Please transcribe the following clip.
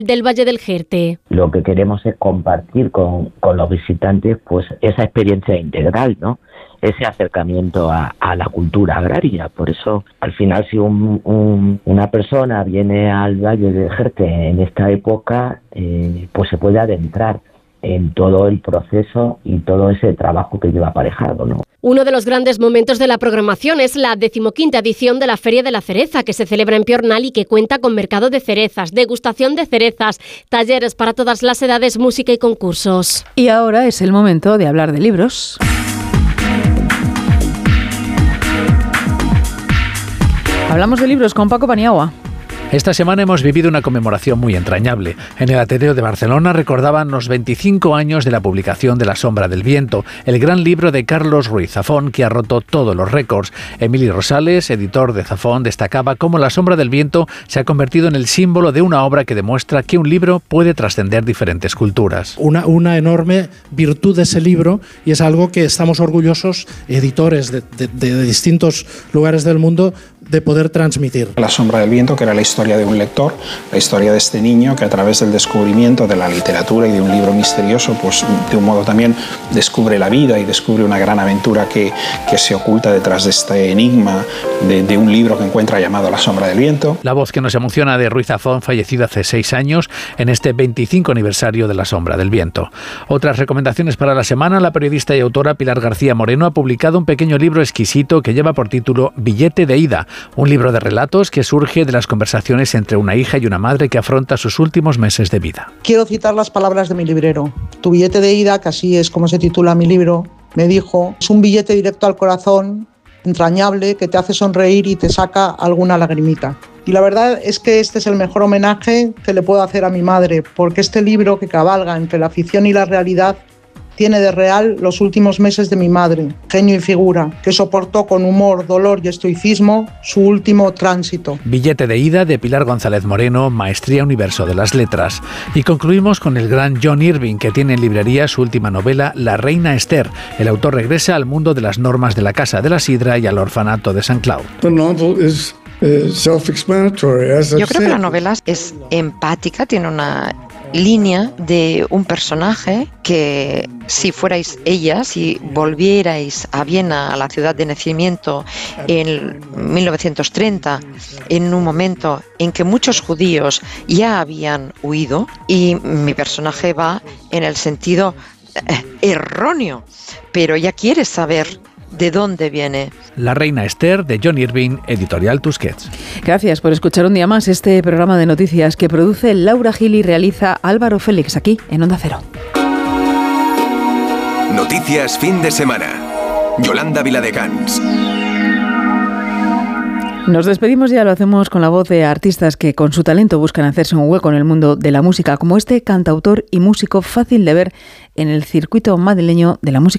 del Valle del Jerte. Lo que queremos es compartir con los visitantes pues esa experiencia integral, ¿no? Ese acercamiento a la cultura agraria. Por eso, al final, si una persona viene al Valle del Jerte en esta época, pues se puede adentrar en todo el proceso y todo ese trabajo que lleva aparejado, ¿no? Uno de los grandes momentos de la programación es la 15ª edición de la Feria de la Cereza, que se celebra en Piornal y que cuenta con mercado de cerezas, degustación de cerezas, talleres para todas las edades, música y concursos. Y ahora es el momento de hablar de libros. Hablamos de libros con Paco Paniagua. Esta semana hemos vivido una conmemoración muy entrañable. En el Ateneo de Barcelona recordaban los 25 años de la publicación de La sombra del viento, el gran libro de Carlos Ruiz Zafón que ha roto todos los récords. Emili Rosales, editor de Zafón, destacaba cómo La sombra del viento se ha convertido en el símbolo de una obra que demuestra que un libro puede trascender diferentes culturas. Una enorme virtud de ese libro, y es algo que estamos orgullosos, editores de distintos lugares del mundo, de poder transmitir. La sombra del viento, que era la historia de un lector, la historia de este niño que a través del descubrimiento de la literatura y de un libro misterioso, pues de un modo también descubre la vida y descubre una gran aventura que se oculta detrás de este enigma de un libro que encuentra llamado La sombra del viento. La voz que nos emociona de Ruiz Zafón, fallecido hace 6 años, en este 25 aniversario de La sombra del viento. Otras recomendaciones para la semana: la periodista y autora Pilar García Moreno ha publicado un pequeño libro exquisito que lleva por título Billete de ida, un libro de relatos que surge de las conversaciones entre una hija y una madre que afronta sus últimos meses de vida. Quiero citar las palabras de mi librero. Tu billete de ida, que así es como se titula mi libro, me dijo: es un billete directo al corazón, entrañable, que te hace sonreír y te saca alguna lagrimita. Y la verdad es que este es el mejor homenaje que le puedo hacer a mi madre, porque este libro, que cabalga entre la ficción y la realidad, tiene de real los últimos meses de mi madre, genio y figura, que soportó con humor, dolor y estoicismo su último tránsito. Billete de ida, de Pilar González Moreno, Maestría Universo de las Letras. Y concluimos con el gran John Irving, que tiene en librería su última novela, La reina Esther. El autor regresa al mundo de las normas de la Casa de la Sidra y al orfanato de St. Cloud. Yo creo que la novela es empática, tiene una línea de un personaje que, si fuerais ella, si volvierais a Viena, a la ciudad de nacimiento, en 1930, en un momento en que muchos judíos ya habían huido, y mi personaje va en el sentido erróneo, pero ya quiere saber ¿de dónde viene? La reina Esther, de John Irving, editorial Tusquets. Gracias por escuchar un día más este programa de noticias que produce Laura Gil y realiza Álvaro Félix, aquí en Onda Cero. Noticias fin de semana. Yolanda Viladecans. Nos despedimos, ya lo hacemos con la voz de artistas que con su talento buscan hacerse un hueco en el mundo de la música, como este cantautor y músico fácil de ver en el circuito madrileño de la música